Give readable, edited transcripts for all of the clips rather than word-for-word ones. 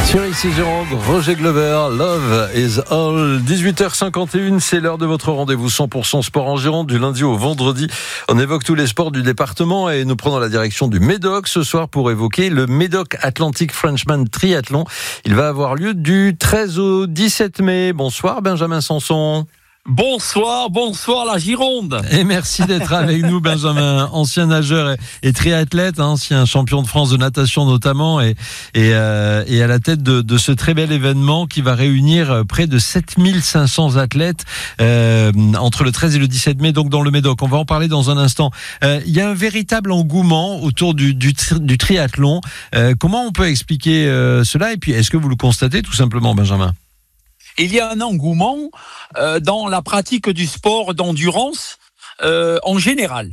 Sur ici Gironde, Roger Glover, Love is All. 18h51, c'est l'heure de votre rendez-vous 100% sport en Gironde, du lundi au vendredi. On évoque tous les sports du département et nous prenons la direction du Médoc ce soir pour évoquer le Médoc Atlantic Frenchman Triathlon. Il va avoir lieu du 13 au 17 mai. Bonsoir Benjamin Sanson. Bonsoir la Gironde. Et merci d'être avec nous Benjamin, ancien nageur et triathlète, ancien champion de France de natation notamment et à la tête de ce très bel événement qui va réunir près de 7500 athlètes entre le 13 et le 17 mai donc dans le Médoc. On va en parler dans un instant. Il y a un véritable engouement autour du triathlon. Comment on peut expliquer cela et puis est-ce que vous le constatez tout simplement Benjamin ? Il y a un engouement dans la pratique du sport d'endurance en général.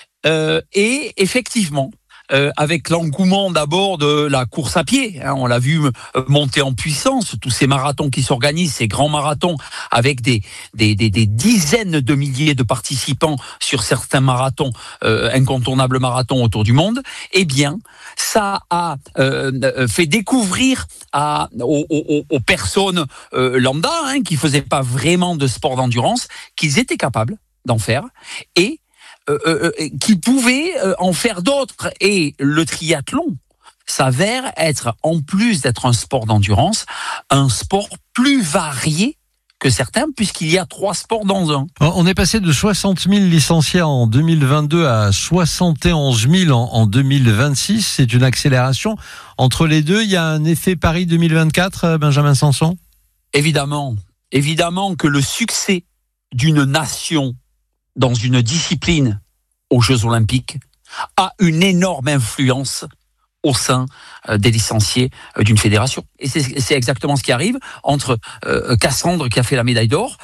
Et effectivement, avec l'engouement d'abord de la course à pied, on l'a vu monter en puissance, tous ces marathons qui s'organisent, ces grands marathons avec des dizaines de milliers de participants sur certains marathons, incontournables marathons autour du monde, eh bien, ça a fait découvrir aux personnes lambda qui faisaient pas vraiment de sport d'endurance qu'ils étaient capables d'en faire et qui pouvaient en faire d'autres. Et le triathlon s'avère être, en plus d'être un sport d'endurance, un sport plus varié que certains, puisqu'il y a 3 sports dans un. On est passé de 60 000 licenciés en 2022 à 71 000 en 2026. C'est une accélération. Entre les deux, il y a un effet Paris 2024, Benjamin Sanson ? Évidemment que le succès d'une nation dans une discipline aux Jeux Olympiques a une énorme influence au sein des licenciés d'une fédération. Et c'est exactement ce qui arrive entre Cassandre qui a fait la médaille d'or,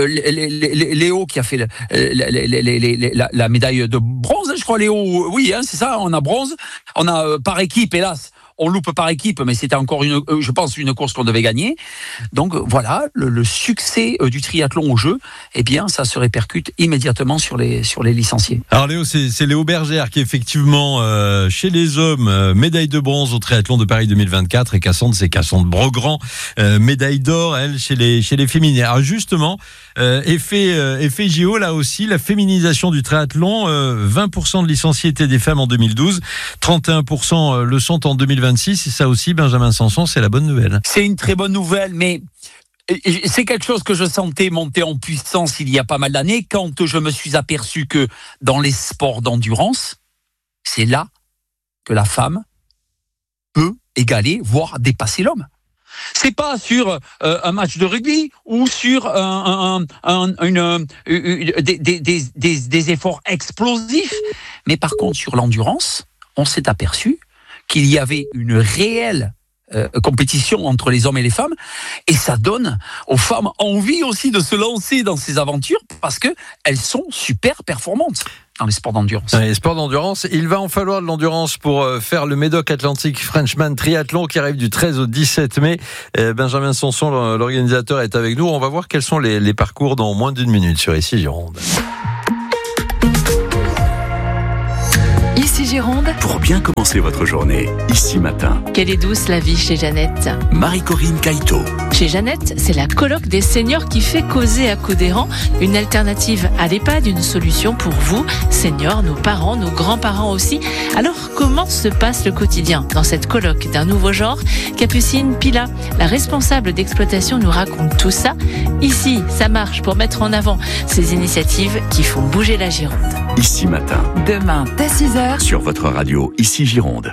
Léo qui a fait la médaille de bronze, je crois Léo, oui c'est ça, on a bronze, on a par équipe hélas, on loupe par équipe, mais c'était encore je pense une course qu'on devait gagner. Donc voilà, le succès du triathlon au jeu, eh bien, ça se répercute immédiatement sur les licenciés. Alors Léo, c'est Léo Bergère qui effectivement chez les hommes médaille de bronze au triathlon de Paris 2024 et Cassandre, c'est Cassandre Brogrand, médaille d'or elle chez les féminines. Alors justement, effet JO là aussi, la féminisation du triathlon, 20% de licenciés étaient des femmes en 2012, 31% le sont en 2026. Et ça aussi, Benjamin Sanson, c'est la bonne nouvelle. C'est une très bonne nouvelle, mais c'est quelque chose que je sentais monter en puissance il y a pas mal d'années, quand je me suis aperçu que dans les sports d'endurance, c'est là que la femme peut égaler, voire dépasser l'homme. C'est pas sur un match de rugby ou sur des efforts explosifs, mais par contre sur l'endurance, on s'est aperçu qu'il y avait une réelle compétition entre les hommes et les femmes, et ça donne aux femmes envie aussi de se lancer dans ces aventures parce que elles sont super performantes dans les sports d'endurance. Les sports d'endurance, il va en falloir de l'endurance pour faire le Médoc Atlantic Frenchman Triathlon qui arrive du 13 au 17 mai. Benjamin Sanson, l'organisateur, est avec nous. On va voir quels sont les parcours dans moins d'une minute sur ici Gironde. Ici Gironde. Pour bien commencer votre journée, ici matin. Quelle est douce la vie chez Jeannette. Marie-Corinne Caïto. Chez Jeannette, c'est la coloc des seniors qui fait causer à Codéran. Une alternative à l'EHPAD, une solution pour vous, seniors, nos parents, nos grands-parents aussi. Alors, comment se passe le quotidien dans cette coloc d'un nouveau genre ? Capucine Pila, la responsable d'exploitation, nous raconte tout ça. Ici, ça marche pour mettre en avant ces initiatives qui font bouger la Gironde. Ici matin. Demain, dès 6h. Sur votre radio, ici Gironde.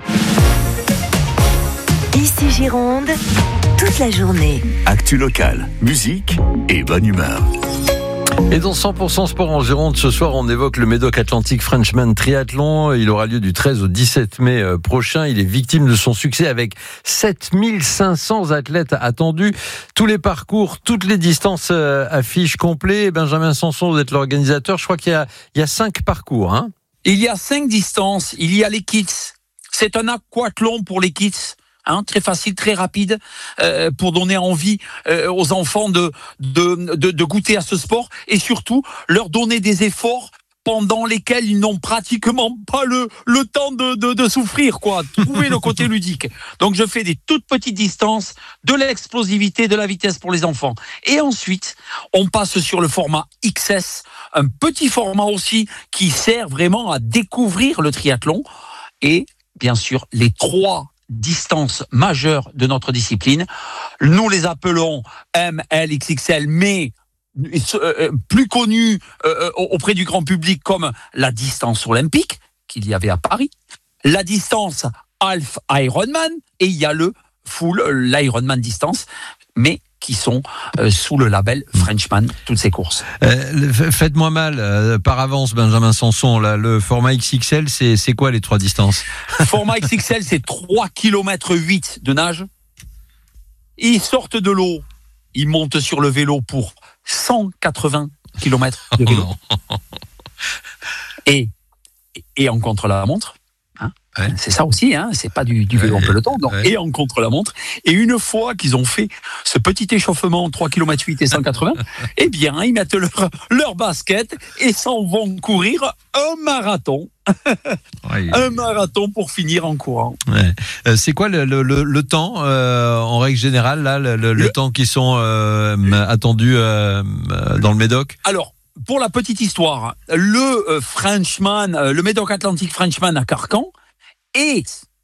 Ici Gironde, toute la journée. Actu locale, musique et bonne humeur. Et dans 100% sport en Gironde, ce soir, on évoque le Médoc Atlantic Frenchman Triathlon. Il aura lieu du 13 au 17 mai prochain. Il est victime de son succès avec 7500 athlètes attendus. Tous les parcours, toutes les distances affichent complet. Benjamin Sanson, vous êtes l'organisateur. Je crois qu'il y a 5 parcours, hein. Il y a 5 distances. Il y a les kids. C'est un aquathlon pour les kids. Très facile, très rapide, pour donner envie aux enfants de goûter à ce sport et surtout leur donner des efforts pendant lesquels ils n'ont pratiquement pas le temps de souffrir, quoi. Trouver le côté ludique. Donc je fais des toutes petites distances, de l'explosivité, de la vitesse pour les enfants. Et ensuite, on passe sur le format XS, un petit format aussi qui sert vraiment à découvrir le triathlon. Et bien sûr, les 3 distances majeures de notre discipline, nous les appelons M, L, XXL, mais plus connu auprès du grand public comme la distance olympique qu'il y avait à Paris, la distance Half Ironman, et il y a le full, l'Ironman distance, mais qui sont sous le label Frenchman, toutes ces courses. Faites-moi mal par avance, Benjamin Sanson, là, le format XXL, c'est quoi les 3 distances? Format XXL, c'est 3,8 km de nage. Ils sortent de l'eau, ils montent sur le vélo pour 180 km de vélo. Et en contre-la-montre. Hein, ouais. C'est ça aussi, hein, c'est pas du vélo en peloton. Donc, ouais. Et en contre-la-montre. Et une fois qu'ils ont fait ce petit échauffement, 3,8 km et 180, eh bien, ils mettent leur basket et s'en vont courir un marathon. Ouais. Un marathon pour finir en courant. Ouais. C'est quoi le temps, en règle générale, là, le temps qui sont attendus dans le Médoc? Alors, pour la petite histoire, le Frenchman, le Médoc Atlantique Frenchman à Carcan, et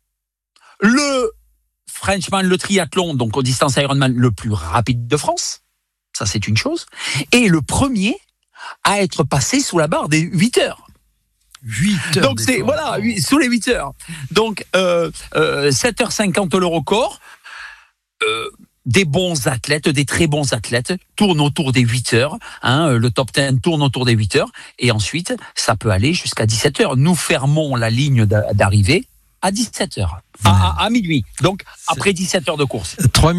le Frenchman, le triathlon, donc aux distances Ironman le plus rapide de France, ça c'est une chose, et le premier à être passé sous la barre des 8 heures. 8 heures. Donc c'est, voilà, sous les 8 heures. Donc 7h50 le record. Des bons athlètes, des très bons athlètes tournent autour des 8 heures. Hein, le top 10 tourne autour des 8 heures. Et ensuite, ça peut aller jusqu'à 17 heures. Nous fermons la ligne d'arrivée à 17 heures. À minuit. Donc, après 17 heures de course.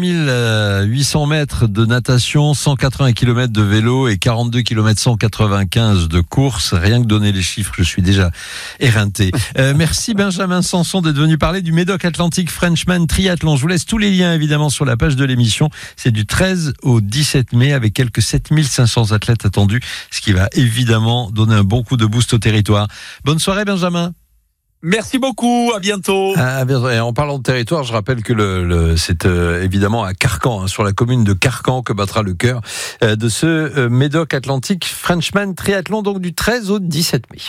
3800 mètres de natation, 180 km de vélo et 42 km 195 de course. Rien que donner les chiffres, je suis déjà éreinté. Merci Benjamin Sanson d'être venu parler du Médoc Atlantique Frenchman Triathlon. Je vous laisse tous les liens évidemment sur la page de l'émission. C'est du 13 au 17 mai avec quelques 7500 athlètes attendus, ce qui va évidemment donner un bon coup de boost au territoire. Bonne soirée Benjamin. Merci beaucoup, à bientôt. Et en parlant de territoire, je rappelle que c'est évidemment à Carcan, hein, sur la commune de Carcan, que battra le cœur de ce Médoc Atlantique Frenchman Triathlon, donc du 13 au 17 mai.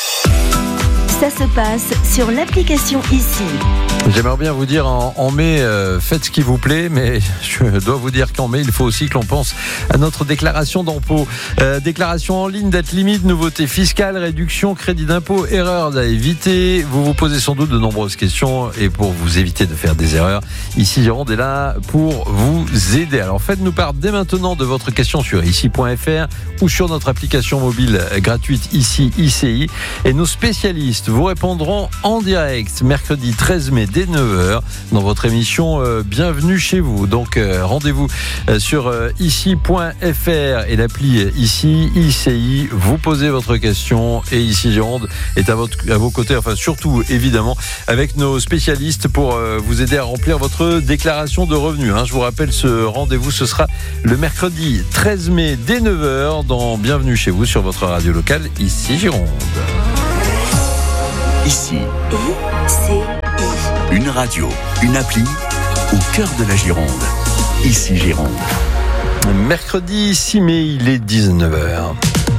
Ça se passe sur l'application Ici. J'aimerais bien vous dire en mai, faites ce qui vous plaît, mais je dois vous dire qu'en mai, il faut aussi que l'on pense à notre déclaration d'impôt. Déclaration en ligne, date limite, nouveautés fiscales, réduction, crédit d'impôt, erreurs à éviter. Vous vous posez sans doute de nombreuses questions et pour vous éviter de faire des erreurs, Ici Gironde est là pour vous aider. Alors faites-nous part dès maintenant de votre question sur ici.fr ou sur notre application mobile gratuite Ici ICI et nos spécialistes vous répondront en direct mercredi 13 mai dès 9h dans votre émission Bienvenue chez vous. Donc rendez-vous sur ici.fr et l'appli Ici ICI. Vous posez votre question et Ici Gironde est à vos côtés, enfin surtout évidemment avec nos spécialistes pour vous aider à remplir votre déclaration de revenus. Je vous rappelle ce rendez-vous, ce sera le mercredi 13 mai dès 9h dans Bienvenue chez vous sur votre radio locale Ici Gironde. Ici, une radio, une appli au cœur de la Gironde. Ici Gironde. Mercredi 6 mai, il est 19h.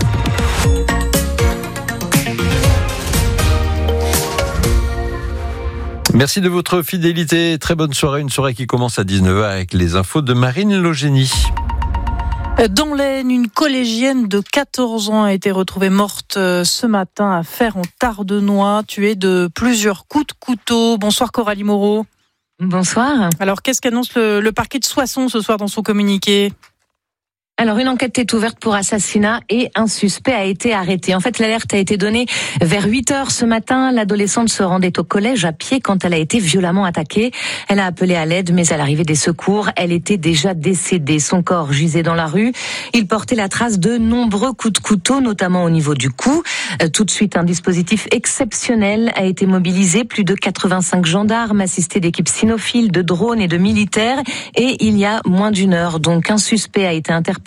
Merci de votre fidélité. Très bonne soirée. Une soirée qui commence à 19h avec les infos de Marine Logénie. Dans l'Aisne, une collégienne de 14 ans a été retrouvée morte ce matin à Fère-en-Tardenois, tuée de plusieurs coups de couteau. Bonsoir Coralie Moreau. Bonsoir. Alors qu'est-ce qu'annonce le parquet de Soissons ce soir dans son communiqué ? Alors, une enquête est ouverte pour assassinat et un suspect a été arrêté. En fait, l'alerte a été donnée vers 8h ce matin. L'adolescente se rendait au collège à pied quand elle a été violemment attaquée. Elle a appelé à l'aide, mais à l'arrivée des secours, elle était déjà décédée. Son corps gisait dans la rue. Il portait la trace de nombreux coups de couteau, notamment au niveau du cou. Tout de suite, un dispositif exceptionnel a été mobilisé. Plus de 85 gendarmes assistés d'équipes cynophiles, de drones et de militaires. Et il y a moins d'une heure, donc un suspect a été interpellé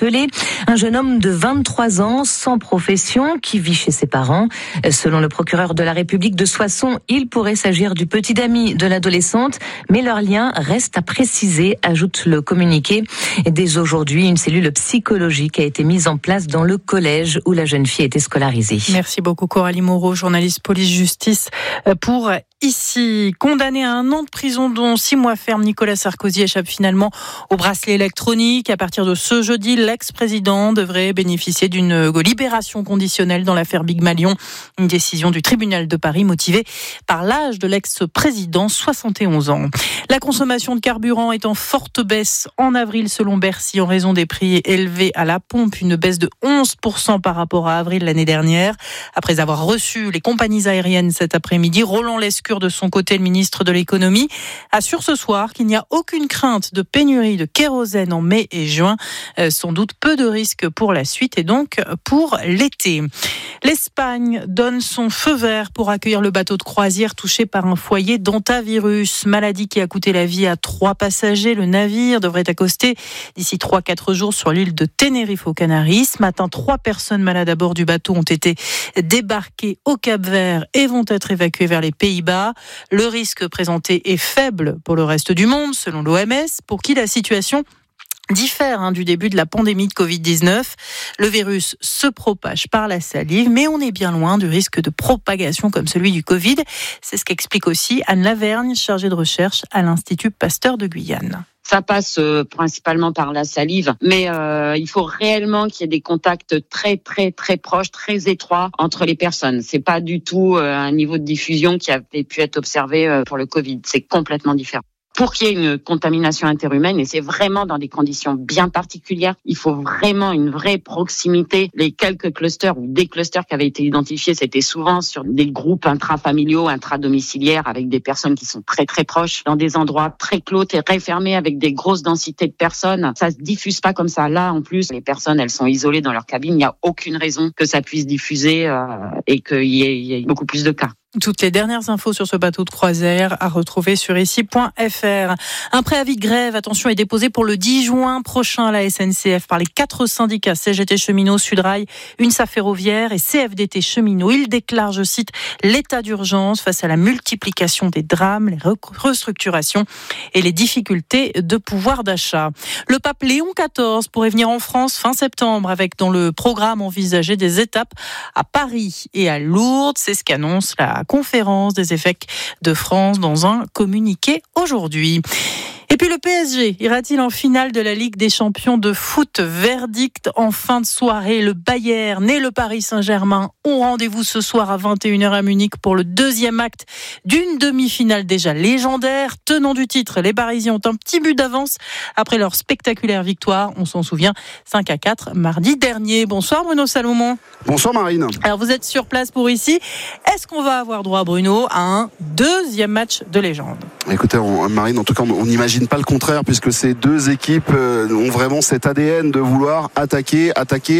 interpellé. Un jeune homme de 23 ans, sans profession, qui vit chez ses parents. Selon le procureur de la République de Soissons, il pourrait s'agir du petit ami de l'adolescente, mais leur lien reste à préciser, ajoute le communiqué. Et dès aujourd'hui, une cellule psychologique a été mise en place dans le collège où la jeune fille était scolarisée. Merci beaucoup Coralie Moreau, journaliste police-justice pour Ici. Condamné à 1 an de prison dont 6 mois ferme, Nicolas Sarkozy échappe finalement au bracelet électronique. À partir de ce jeudi, l'ex-président devrait bénéficier d'une libération conditionnelle dans l'affaire Big Malion. Une décision du tribunal de Paris motivée par l'âge de l'ex-président, 71 ans. La consommation de carburant est en forte baisse en avril selon Bercy en raison des prix élevés à la pompe. Une baisse de 11% par rapport à avril l'année dernière. Après avoir reçu les compagnies aériennes cet après-midi, Roland Lescure, de son côté, le ministre de l'économie, assure ce soir qu'il n'y a aucune crainte de pénurie de kérosène en mai et juin. Sans doute peu de risques pour la suite et donc pour l'été. L'Espagne donne son feu vert pour accueillir le bateau de croisière touché par un foyer d'hantavirus, maladie qui a coûté la vie à 3 passagers. Le navire devrait accoster d'ici 3-4 jours sur l'île de Tenerife aux Canaries. Ce matin, 3 personnes malades à bord du bateau ont été débarquées au Cap-Vert et vont être évacuées vers les Pays-Bas. Le risque présenté est faible pour le reste du monde, selon l'OMS, pour qui la situation diffère du début de la pandémie de Covid-19. Le virus se propage par la salive, mais on est bien loin du risque de propagation comme celui du Covid. C'est ce qu'explique aussi Anne Lavergne, chargée de recherche à l'Institut Pasteur de Guyane. Ça passe principalement par la salive, mais il faut réellement qu'il y ait des contacts très très très proches, très étroits entre les personnes. C'est pas du tout un niveau de diffusion qui avait pu être observé pour le Covid. C'est complètement différent. Pour qu'il y ait une contamination interhumaine, et c'est vraiment dans des conditions bien particulières, il faut vraiment une vraie proximité. Les quelques clusters ou des clusters qui avaient été identifiés, c'était souvent sur des groupes intrafamiliaux, intradomiciliaires, avec des personnes qui sont très très proches, dans des endroits très clos, très fermés, avec des grosses densités de personnes. Ça se diffuse pas comme ça. Là, en plus, les personnes, elles sont isolées dans leur cabine. Il n'y a aucune raison que ça puisse diffuser et qu'il y ait beaucoup plus de cas. Toutes les dernières infos sur ce bateau de croisière à retrouver sur ici.fr. Un préavis de grève, attention, est déposé pour le 10 juin prochain à la SNCF par les 4 syndicats CGT Cheminots, Sudrail, UNSA Ferroviaire et CFDT Cheminots. Ils déclarent, je cite, l'état d'urgence face à la multiplication des drames, les restructurations et les difficultés de pouvoir d'achat. Le pape Léon XIV pourrait venir en France fin septembre avec dans le programme envisagé des étapes à Paris et à Lourdes. C'est ce qu'annonce la conférence des évêques de France dans un communiqué aujourd'hui. Et puis le PSG ira-t-il en finale de la Ligue des Champions de foot? Verdict en fin de soirée. Le Bayern et le Paris Saint-Germain ont rendez-vous ce soir à 21h à Munich pour le 2e acte d'une demi-finale déjà légendaire. Tenant du titre, les Parisiens ont un petit but d'avance après leur spectaculaire victoire. On s'en souvient, 5-4 mardi dernier. Bonsoir Bruno Salomon. Bonsoir Marine. Alors vous êtes sur place pour ici. Est-ce qu'on va avoir droit, Bruno, à un 2e match de légende? Écoutez, Marine, en tout cas, on n'imagine pas le contraire, puisque ces 2 équipes ont vraiment cet ADN de vouloir attaquer.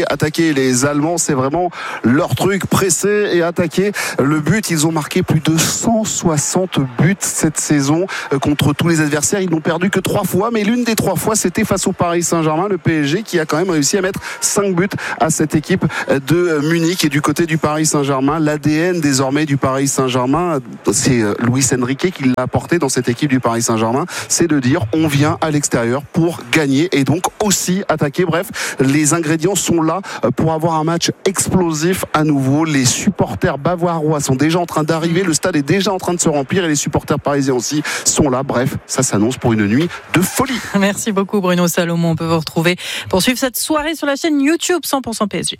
Les Allemands, c'est vraiment leur truc, presser et attaquer. Le but, ils ont marqué plus de 160 buts cette saison contre tous les adversaires. Ils n'ont perdu que 3 fois, mais l'une des 3 fois, c'était face au Paris Saint-Germain, le PSG, qui a quand même réussi à mettre 5 buts à cette équipe de Munich. Et du côté du Paris Saint-Germain, l'ADN désormais du Paris Saint-Germain, c'est Luis Enrique qui l'a apporté dans cette équipe du Paris Saint-Germain, c'est de dire on vient à l'extérieur pour gagner et donc aussi attaquer. Bref, les ingrédients sont là pour avoir un match explosif à nouveau. Les supporters bavarois sont déjà en train d'arriver, le stade est déjà en train de se remplir et les supporters parisiens aussi sont là. Bref, ça s'annonce pour une nuit de folie. Merci beaucoup Bruno Salomon. On peut vous retrouver pour suivre cette soirée sur la chaîne YouTube 100% PSG.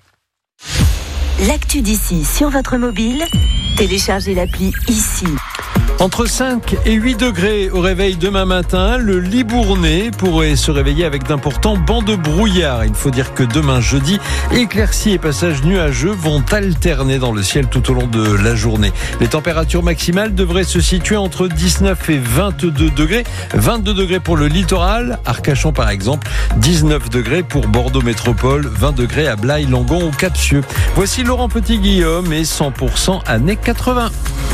L'actu d'ici sur votre mobile, téléchargez l'appli ici. Entre 5 et 8 degrés au réveil demain matin, le Libournais pourrait se réveiller avec d'importants bancs de brouillard. Il faut dire que demain jeudi, éclaircies et passages nuageux vont alterner dans le ciel tout au long de la journée. Les températures maximales devraient se situer entre 19 et 22 degrés. 22 degrés pour le littoral, Arcachon par exemple, 19 degrés pour Bordeaux Métropole, 20 degrés à Blaye, Langon ou Capsieux. Voici Laurent Petit-Guillaume et 100% années 80.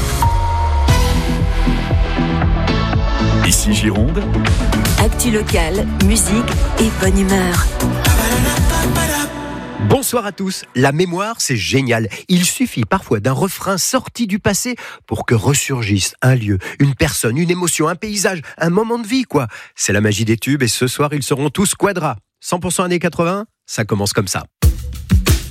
Ici Gironde. Actu locale, musique et bonne humeur. Bonsoir à tous. La mémoire, c'est génial. Il suffit parfois d'un refrain sorti du passé pour que ressurgisse un lieu, une personne, une émotion, un paysage, un moment de vie, quoi. C'est la magie des tubes et ce soir, ils seront tous quadras. 100% années 80, ça commence comme ça.